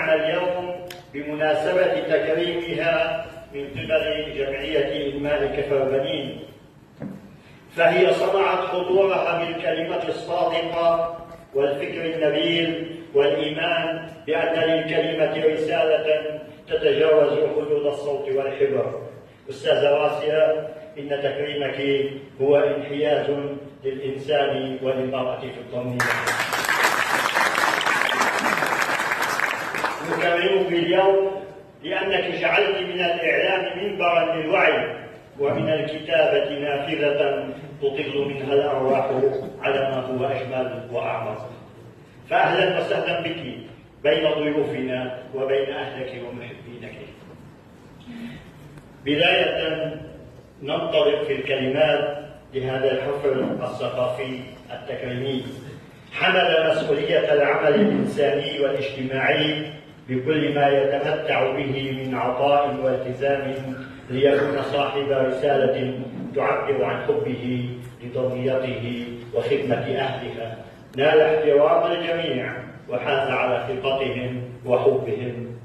معنا اليوم بمناسبة تكريمها من قبل جمعية إنماء كفر بنين، فهي صنعت حضورها بالكلمة الصادقة والفكر النبيل والإيمان بأن للكلمة رسالة تتجاوز حدود الصوت والحبر. أستاذة راسية، إن تكريمك هو انحياز للإنسان وللمرأة في الضمير. نكرمك اليوم لأنك جعلت من الإعلام منبرا للوعي، ومن الكتابة نافذة تطل منها الأرواح على ما هو أجمل وأعمق. فأهلا وسهلا بك بين ضيوفنا وبين أهلك ومحبينك. بداية ننطلق في الكلمات لهذا الحفل الثقافي التكريمي. حمل مسؤولية العمل الإنساني والاجتماعي بكل ما يتمتع به من عطاء والتزام ليكون صاحب رسالة تعبر عن حبه لضميته وخدمة أهلها. نال احترام الجميع وحاز على ثقتهم وحبهم